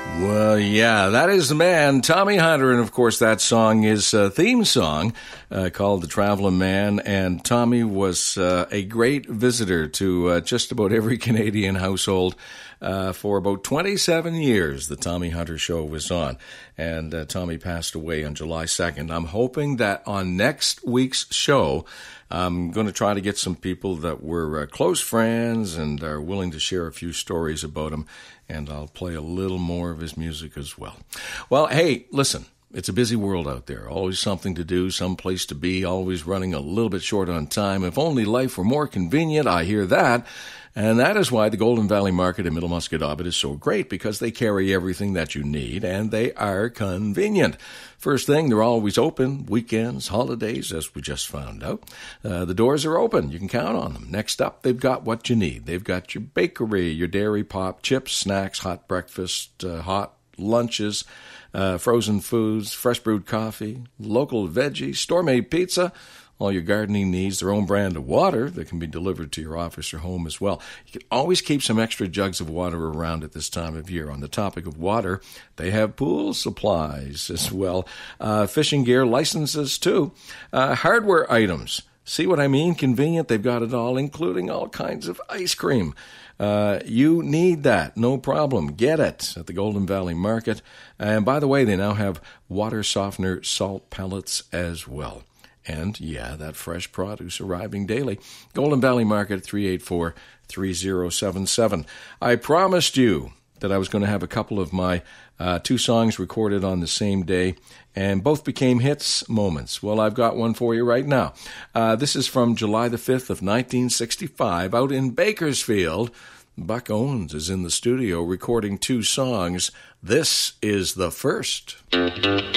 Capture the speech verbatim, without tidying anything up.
Well, yeah, that is the man, Tommy Hunter, and of course that song is a theme song uh, called The Traveling Man, and Tommy was uh, a great visitor to uh, just about every Canadian household uh, for about twenty-seven years. The Tommy Hunter Show was on, and uh, Tommy passed away on July second. I'm hoping that on next week's show, I'm going to try to get some people that were uh, close friends and are willing to share a few stories about him, and I'll play a little more of his music as well. Well, hey, listen, it's a busy world out there. Always something to do, some place to be, always running a little bit short on time. If only life were more convenient, I hear that. And that is why the Golden Valley Market in Middle Musquodoboit is so great, because they carry everything that you need, and they are convenient. First thing, they're always open, weekends, holidays, as we just found out. Uh, the doors are open. You can count on them. Next up, they've got what you need. They've got your bakery, your dairy pop, chips, snacks, hot breakfast, uh, hot lunches, uh, frozen foods, fresh brewed coffee, local veggies, store-made pizza, all your gardening needs, their own brand of water that can be delivered to your office or home as well. You can always keep some extra jugs of water around at this time of year. On the topic of water, they have pool supplies as well, uh, fishing gear, licenses too, uh, hardware items. See what I mean? Convenient. They've got it all, including all kinds of ice cream. Uh, you need that. No problem. Get it at the Golden Valley Market. And by the way, they now have water softener salt pellets as well. And, yeah, that fresh produce arriving daily. Golden Valley Market, three eight four, three zero seven seven. I promised you that I was going to have a couple of my uh, two songs recorded on the same day, and both became hits moments. Well, I've got one for you right now. Uh, this is from July the fifth of nineteen sixty-five, out in Bakersfield. Buck Owens is in the studio recording two songs. This is the first.